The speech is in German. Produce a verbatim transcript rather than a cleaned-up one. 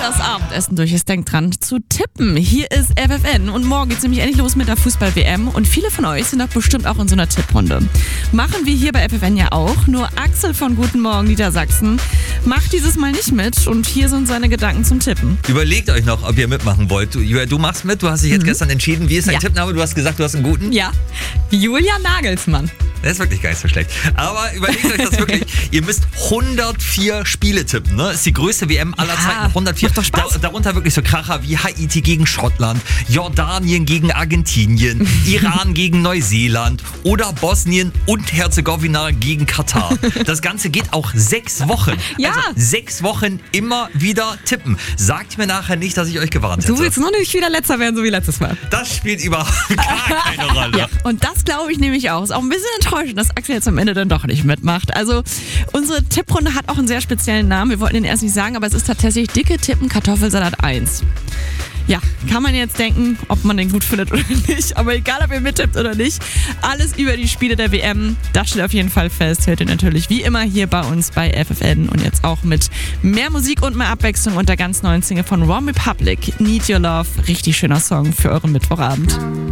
das Abendessen durch ist, denkt dran zu tippen. Hier ist F F N und morgen geht's nämlich endlich los mit der Fußball-W M und viele von euch sind doch bestimmt auch in so einer Tipprunde. Machen wir hier bei F F N ja auch, nur Axel von Guten Morgen Niedersachsen macht dieses Mal nicht mit und hier sind seine Gedanken zum Tippen. Überlegt euch noch, ob ihr mitmachen wollt. Du, du machst mit, du hast dich jetzt mhm. gestern entschieden. Wie ist dein ja. Tippname? Du hast gesagt, du hast einen guten? Ja, Julia Nagelsmann. Das ist wirklich gar nicht so schlecht. Aber überlegt euch das wirklich. Ihr müsst hundertvier Spiele tippen. Ne? Das ist die größte W M aller ja, Zeiten. hundertvier. Macht doch Spaß. Da, darunter wirklich so Kracher wie Haiti gegen Schottland, Jordanien gegen Argentinien, Iran gegen Neuseeland oder Bosnien und Herzegowina gegen Katar. Das Ganze geht auch sechs Wochen. Ja. Also sechs Wochen immer wieder tippen. Sagt mir nachher nicht, dass ich euch gewarnt hätte. Du willst nur nicht wieder Letzter werden, so wie letztes Mal. Das spielt überhaupt gar keine Rolle. Ja. Und das glaube ich nämlich auch. Ist auch ein bisschen enttäuschend, dass Axel jetzt am Ende dann doch nicht mitmacht. Also unsere Tipprunde hat auch einen sehr speziellen Namen. Wir wollten den erst nicht sagen, aber es ist tatsächlich Dicke Tippen Kartoffelsalat eins. Ja, kann man jetzt denken, ob man den gut findet oder nicht. Aber egal, ob ihr mittippt oder nicht, alles über die Spiele der W M, das steht auf jeden Fall fest. Hört ihr natürlich wie immer hier bei uns bei F F N und jetzt auch mit mehr Musik und mehr Abwechslung und der ganz neuen Single von One Republic, Need Your Love. Richtig schöner Song für euren Mittwochabend.